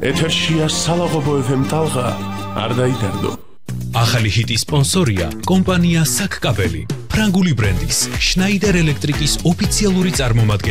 ეთერშია სალაღობო FM ტალღა, არ დაიდარდო. ახალი ჰიტის სპონსორია კომპანია საკკაბელი, ფრანგული ბრენდის შნაიდერ ელექტრიკის ოფიციალური წარმომადგენელი.